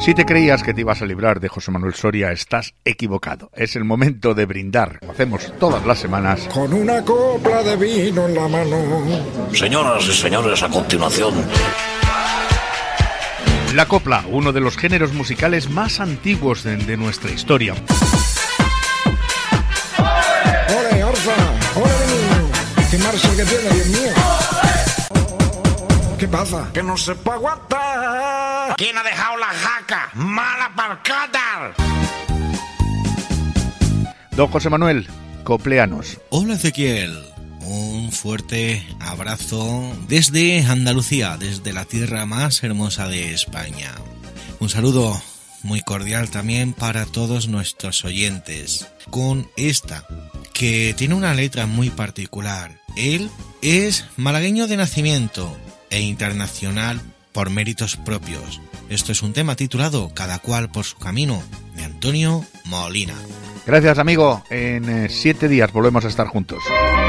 Si te creías que te ibas a librar de José Manuel Soria, estás equivocado. Es el momento de brindar, lo hacemos todas las semanas, con una copla de vino en la mano. Señoras y señores, a continuación, la copla, uno de los géneros musicales más antiguos de nuestra historia. ¡Ole, Orfa! ¡Ole, niño! ¡Qué marcha que tiene, Dios mío! ¿Qué pasa? que no se puede aguantar. ¿Quién ha dejado la jaca mal aparcada? Don José Manuel, copleanos. Hola Ezequiel, un fuerte abrazo desde Andalucía, desde la tierra más hermosa de España. Un saludo muy cordial también para todos nuestros oyentes, con esta, que tiene una letra muy particular. Él es malagueño de nacimiento e internacional por méritos propios. Esto es un tema titulado Cada cual por su camino, de Antonio Molina. Gracias, amigo. En 7 días volvemos a estar juntos.